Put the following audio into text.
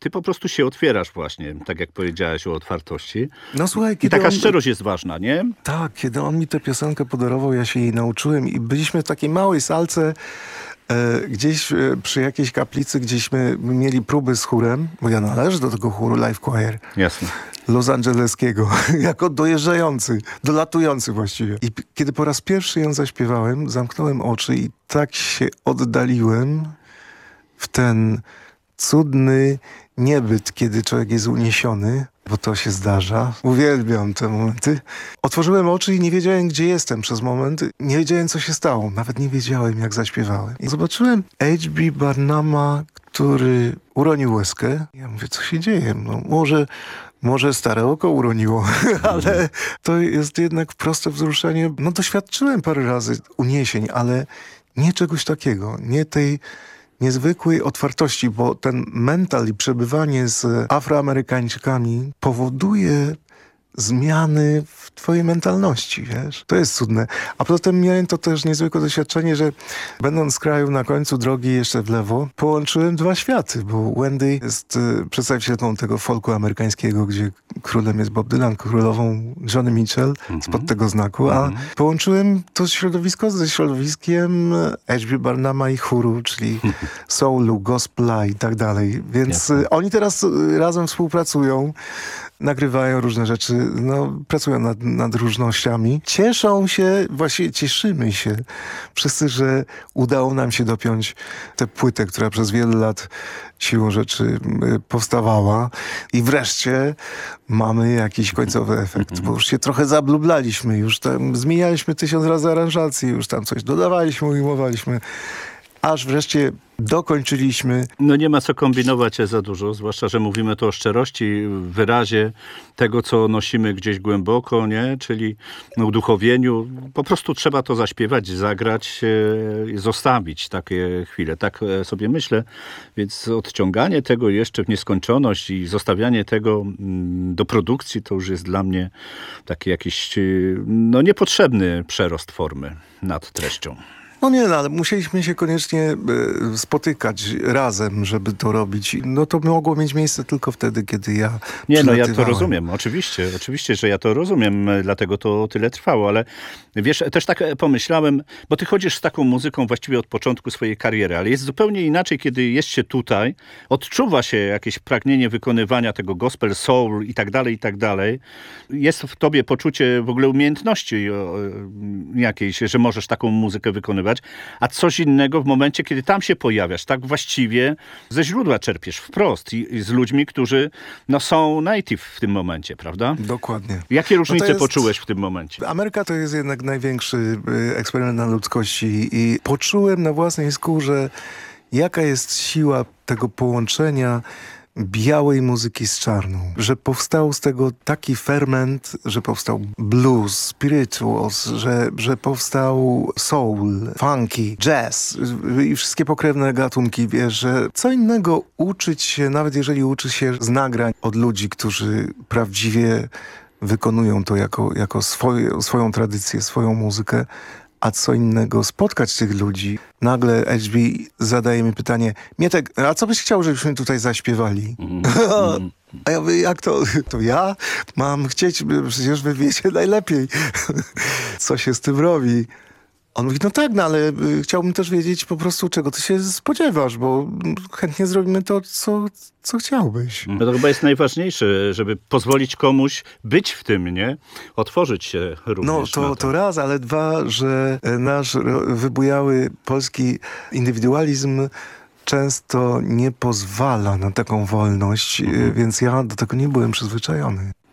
ty po prostu się otwierasz właśnie, tak jak powiedziałeś o otwartości. No słuchaj, I kiedy taka szczerość jest ważna, nie? Tak, kiedy on mi tę piosenkę podarował, ja się jej nauczyłem i byliśmy w takiej małej salce gdzieś przy jakiejś kaplicy, gdzieśmy mieli próby z chórem, bo ja należę do tego chóru Live Choir. Jasne. Los Angeleskiego, jako dojeżdżający, dolatujący właściwie. I kiedy po raz pierwszy ją zaśpiewałem, zamknąłem oczy i tak się oddaliłem w ten cudny niebyt, kiedy człowiek jest uniesiony, bo to się zdarza. Uwielbiam te momenty. Otworzyłem oczy i nie wiedziałem, gdzie jestem przez moment. Nie wiedziałem, co się stało. Nawet nie wiedziałem, jak zaśpiewałem. I zobaczyłem H.B. Barnuma, który uronił łezkę. Ja mówię, co się dzieje? No, może stare oko uroniło, ale to jest jednak proste wzruszenie. No doświadczyłem parę razy uniesień, ale nie czegoś takiego. Nie tej niezwykłej otwartości, bo ten mental i przebywanie z Afroamerykańczykami powoduje zmiany w twojej mentalności, wiesz? To jest cudne. A poza tym miałem to też niezwykłe doświadczenie, że będąc z kraju na końcu drogi jeszcze w lewo, połączyłem dwa światy, bo Wendy jest przedstawicielką tego folku amerykańskiego, gdzie królem jest Bob Dylan, królową Johnny Mitchell, spod tego znaku, a połączyłem to środowisko ze środowiskiem H.B. Barnuma i chóru, czyli soulu, gospela i tak dalej. Więc oni teraz razem współpracują, nagrywają różne rzeczy, no, pracują nad różnościami. Cieszą się, właściwie cieszymy się wszyscy, że udało nam się dopiąć tę płytę, która przez wiele lat siłą rzeczy powstawała i wreszcie mamy jakiś końcowy efekt, bo już się trochę zablublaliśmy, już tam zmienialiśmy 1000 razy aranżację, już tam coś dodawaliśmy, ujmowaliśmy, aż wreszcie dokończyliśmy. No nie ma co kombinować za dużo, zwłaszcza, że mówimy tu o szczerości, wyrazie tego, co nosimy gdzieś głęboko, nie? Czyli uduchowieniu. Po prostu trzeba to zaśpiewać, zagrać, zostawić takie chwile. Tak sobie myślę. Więc odciąganie tego jeszcze w nieskończoność i zostawianie tego do produkcji, to już jest dla mnie taki jakiś no niepotrzebny przerost formy nad treścią. No nie, no, ale musieliśmy się koniecznie spotykać razem, żeby to robić. No to mogło mieć miejsce tylko wtedy, kiedy ja Nie, no ja to rozumiem, oczywiście, że ja to rozumiem, dlatego to tyle trwało, ale wiesz, też tak pomyślałem, bo ty chodzisz z taką muzyką właściwie od początku swojej kariery, ale jest zupełnie inaczej, kiedy jest się tutaj, odczuwa się jakieś pragnienie wykonywania tego gospel, soul i tak dalej. Jest w tobie poczucie w ogóle umiejętności jakiejś, że możesz taką muzykę wykonywać, a coś innego w momencie, kiedy tam się pojawiasz, tak właściwie ze źródła czerpiesz wprost i z ludźmi, którzy no, są native w tym momencie, prawda? Dokładnie. Jakie różnice poczułeś w tym momencie? Ameryka to jest jednak największy eksperyment na ludzkości i poczułem na własnej skórze, jaka jest siła tego połączenia białej muzyki z czarną. Że powstał z tego taki ferment, że powstał blues, spirituals, że powstał soul, funky, jazz i wszystkie pokrewne gatunki. Wiesz, że co innego uczyć się, nawet jeżeli uczy się z nagrań od ludzi, którzy prawdziwie wykonują to jako swoją tradycję, swoją muzykę, a co innego spotkać tych ludzi. Nagle HB zadaje mi pytanie: Mietek, a co byś chciał, żebyśmy tutaj zaśpiewali? A ja mówię, jak to? To ja mam chcieć, przecież wy wiecie najlepiej, co się z tym robi. On mówi, no tak, no ale chciałbym też wiedzieć po prostu, czego ty się spodziewasz, bo chętnie zrobimy to, co chciałbyś. No to chyba jest najważniejsze, żeby pozwolić komuś być w tym, nie? Otworzyć się również. No to raz, ale dwa, że nasz wybujały polski indywidualizm często nie pozwala na taką wolność, więc ja do tego nie byłem przyzwyczajony.